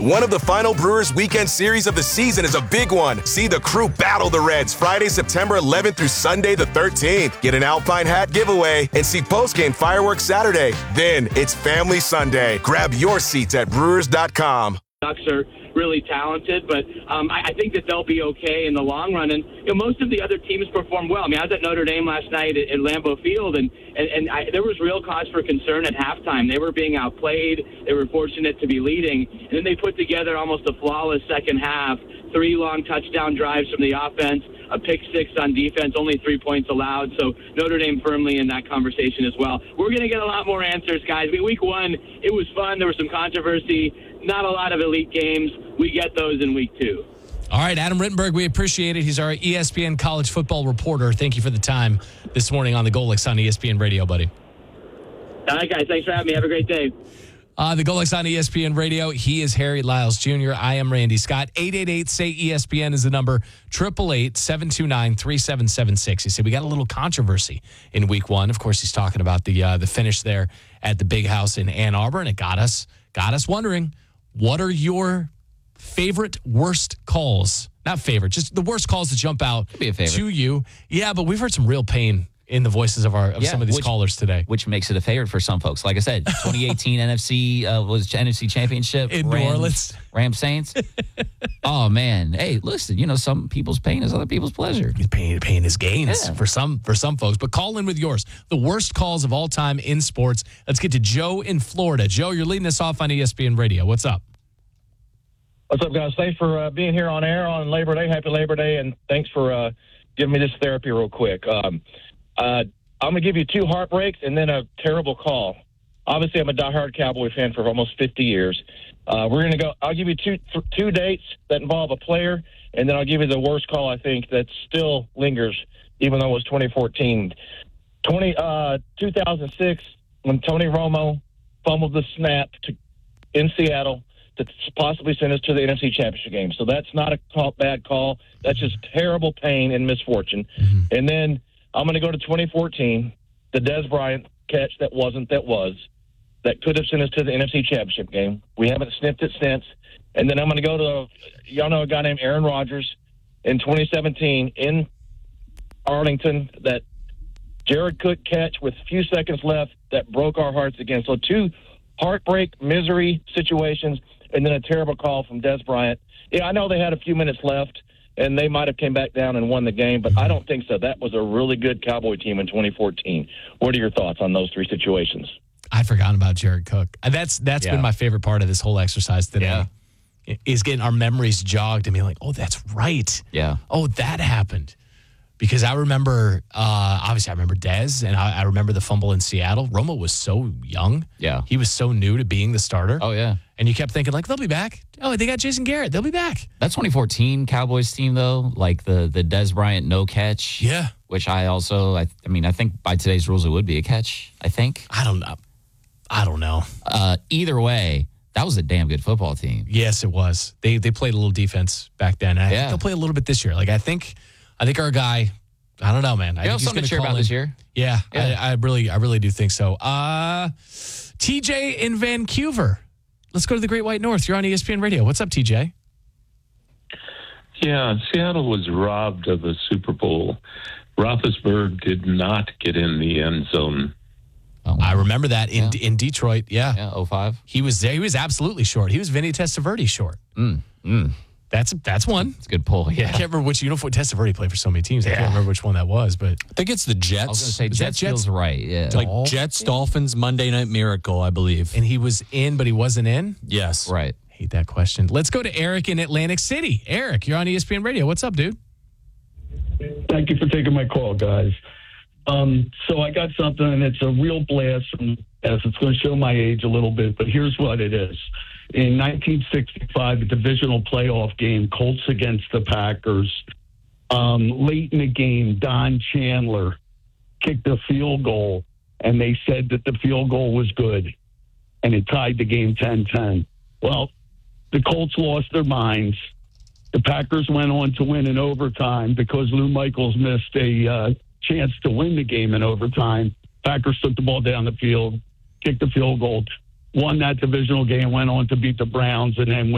One of the final Brewers weekend series of the season is a big one. See the crew battle the Reds Friday, September 11th through Sunday the 13th. Get an Alpine hat giveaway and see postgame fireworks Saturday. Then it's Family Sunday. Grab your seats at Brewers.com. Ducks are really talented, but I think that they'll be okay in the long run. And most of the other teams perform well. I mean, I was at Notre Dame last night at Lambeau Field, and there was real cause for concern at halftime. They were being outplayed. They were fortunate to be leading, and then they put together almost a flawless second half. 3 long touchdown drives from the offense, a pick 6 on defense, only 3 points allowed. So Notre Dame firmly in that conversation as well. We're going to get a lot more answers, guys. Week 1, it was fun. There was some controversy. Not a lot of elite games. We get those in week 2. All right, Adam Rittenberg, we appreciate it. He's our ESPN college football reporter. Thank you for the time this morning on the Golex on ESPN Radio, buddy. All right, guys. Thanks for having me. Have a great day. The Golex on ESPN Radio. He is Harry Lyles Jr. I am Randy Scott. 888-SAY-ESPN is the number. 888-729-3776. He said, we got a little controversy in week 1. Of course, he's talking about the finish there at the Big House in Ann Arbor, and it got us wondering, what are your favorite worst calls? Not favorite, just the worst calls that jump out to you. Yeah, but we've heard some real pain in the voices of some of these callers today. Which makes it a favorite for some folks. Like I said, 2018 NFC Championship. In New Orleans. Rams Saints. Oh, man. Hey, listen, some people's pain is other people's pleasure. Pain is gains for some folks. But call in with yours. The worst calls of all time in sports. Let's get to Joe in Florida. Joe, you're leading us off on ESPN Radio. What's up? What's up, guys? Thanks for being here on air on Labor Day. Happy Labor Day, and thanks for giving me this therapy real quick. I'm going to give you 2 heartbreaks and then a terrible call. Obviously, I'm a diehard Cowboy fan for almost 50 years. We're going to go. I'll give you two dates that involve a player, and then I'll give you the worst call I think that still lingers, even though it was 2014. 2006, when Tony Romo fumbled the snap in Seattle to possibly send us to the NFC Championship game. So that's not a bad call. That's just terrible pain and misfortune. Mm-hmm. And then I'm going to go to 2014, the Dez Bryant catch that could have sent us to the NFC Championship game. We haven't sniffed it since. And then I'm going to go to, y'all know a guy named Aaron Rodgers in 2017 in Arlington, that Jared Cook catch with a few seconds left that broke our hearts again. So 2 heartbreak, misery situations, and then a terrible call from Dez Bryant. Yeah, I know they had a few minutes left, and they might have came back down and won the game, but I don't think so. That was a really good Cowboy team in 2014. What are your thoughts on those 3 situations? I'd forgotten about Jared Cook. That's been my favorite part of this whole exercise today, is getting our memories jogged and being like, oh, that's right. Yeah. Oh, that happened. Because I remember, obviously I remember Dez, and I remember the fumble in Seattle. Romo was so young. Yeah. He was so new to being the starter. Oh, yeah. And you kept thinking, they'll be back. Oh, they got Jason Garrett. They'll be back. That 2014 Cowboys team, though, like the Dez Bryant no catch. Yeah. Which I think by today's rules it would be a catch, I think. I don't know. Either way, that was a damn good football team. Yes, it was. They played a little defense back then. And I think they'll play a little bit this year. I think our guy, I don't know, man. I think he's something to cheer about this year. Yeah. I really do think so. TJ in Vancouver. Let's go to the Great White North. You're on ESPN Radio. What's up, TJ? Yeah, Seattle was robbed of a Super Bowl. Roethlisberger did not get in the end zone. Oh, I remember that in Detroit. Yeah. Yeah, 05. He was there. He was absolutely short. He was Vinny Testaverde short. That's one. It's a good pull, yeah. I can't remember which uniform. Testaverde played for so many teams. I can't remember which one that was, but I think it's the Jets. I was going to say Jets feels right, yeah. Like Jets, Dolphins, Monday Night Miracle, I believe. And he was in, but he wasn't in? Yes. Right. Hate that question. Let's go to Eric in Atlantic City. Eric, you're on ESPN Radio. What's up, dude? Thank you for taking my call, guys. So I got something, and it's a real blast, as it's going to show my age a little bit, but here's what it is. In 1965, a divisional playoff game, Colts against the Packers, late in the game, Don Chandler kicked a field goal, and they said that the field goal was good, and it tied the game 10-10. Well, the Colts lost their minds. The Packers went on to win in overtime because Lou Michaels missed a chance to win the game in overtime. Packers took the ball down the field, kicked the field goal, won that divisional game, went on to beat the Browns, and then